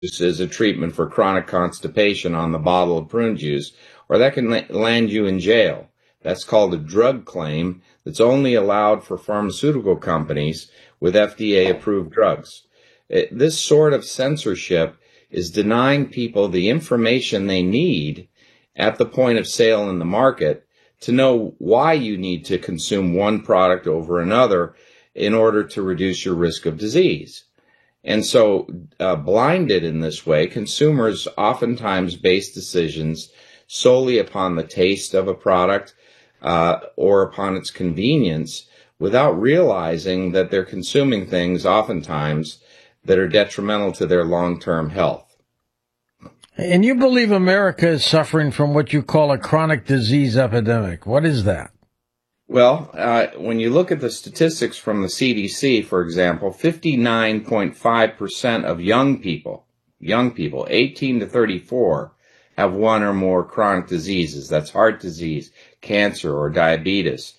as a treatment for chronic constipation on the bottle of prune juice, or that can land you in jail. That's called a drug claim that's only allowed for pharmaceutical companies with FDA-approved drugs. This sort of censorship is denying people the information they need at the point of sale in the market to know why you need to consume one product over another in order to reduce your risk of disease. And so, blinded in this way, consumers oftentimes base decisions solely upon the taste of a product or upon its convenience without realizing that they're consuming things oftentimes that are detrimental to their long-term health. And you believe America is suffering from what you call a chronic disease epidemic. What is that? Well, when you look at the statistics from the CDC, for example, 59.5% of young people, 18 to 34, have one or more chronic diseases. That's heart disease, cancer, or diabetes.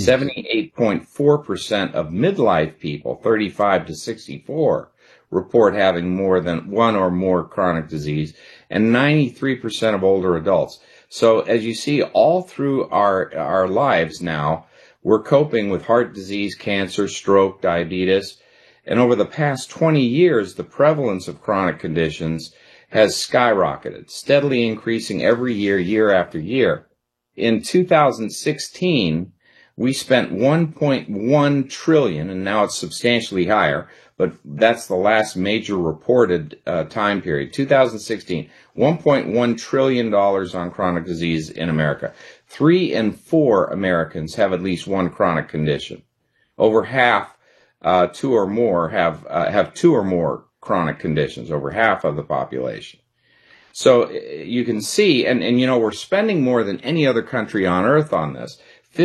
78.4% of midlife people, 35 to 64, report having more than one or more chronic disease, and 93% of older adults. So as you see, all through our lives now, we're coping with heart disease, cancer, stroke, diabetes. And over the past 20 years, the prevalence of chronic conditions has skyrocketed, steadily increasing every year, year after year. In 2016, we spent 1.1 trillion, and now it's substantially higher, but that's the last major reported time period. 2016, $1.1 trillion on chronic disease in America. 3 in 4 Americans have at least one chronic condition. Over half, 2 or more, have 2 or more chronic conditions, over half of the population. So you can see, and you know, we're spending more than any other country on earth on this.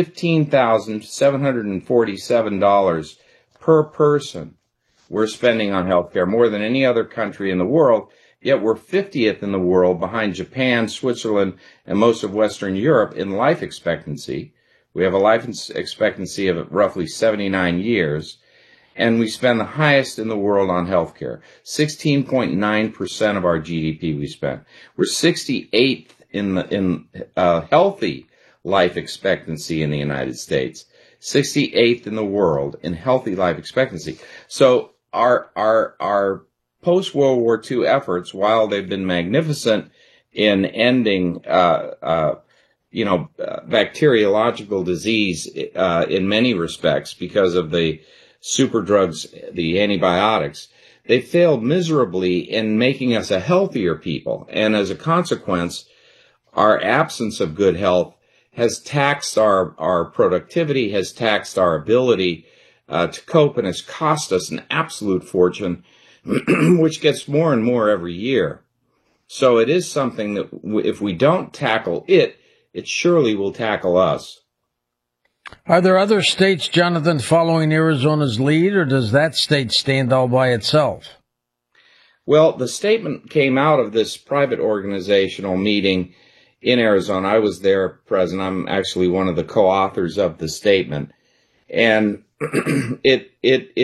$15,747 per person we're spending on healthcare, more than any other country in the world, yet we're 50th in the world behind Japan, Switzerland, and most of Western Europe in life expectancy. We have a life expectancy of roughly 79 years, and we spend the highest in the world on healthcare. 16.9% of our GDP we spend. We're 68th in healthy life expectancy in the United States, 68th in the world in healthy life expectancy. So our post-World War II efforts, while they've been magnificent in ending, bacteriological disease in many respects because of the super drugs, the antibiotics, they failed miserably in making us a healthier people. And as a consequence, our absence of good health has taxed our productivity, has taxed our ability to cope, and has cost us an absolute fortune, which gets more and more every year. So it is something that if we don't tackle it, it surely will tackle us. Are there other states, Jonathan, following Arizona's lead, or does that state stand all by itself? Well, the statement came out of this private organizational meeting in Arizona. I was there present. I'm actually one of the co-authors of the statement. And it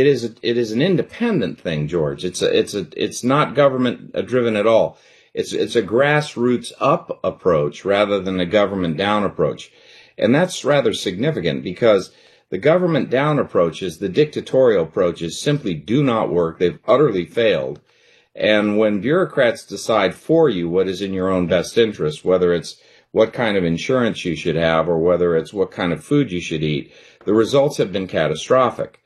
is an independent thing, George. It's not government driven at all. It's a grassroots up approach rather than a government down approach. And that's rather significant because the government down approaches, the dictatorial approaches, simply do not work. They've utterly failed. And when bureaucrats decide for you what is in your own best interest, whether it's what kind of insurance you should have or whether it's what kind of food you should eat, the results have been catastrophic.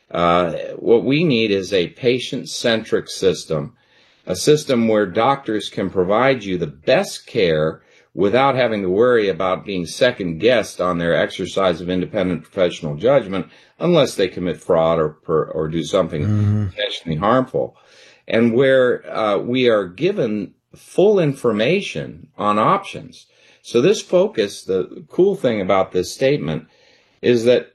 What we need is a patient-centric system, a system where doctors can provide you the best care without having to worry about being second-guessed on their exercise of independent professional judgment unless they commit fraud or do something potentially harmful. And where we are given full information on options. So this focus, the cool thing about this statement is that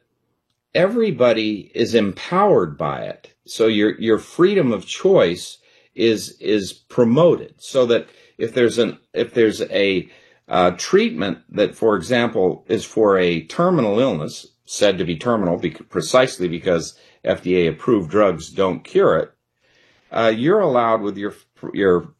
everybody is empowered by it. So your freedom of choice is promoted, so that if there's a treatment that, for example, is for a terminal illness, said to be terminal precisely because FDA-approved drugs don't cure it, you're allowed with your your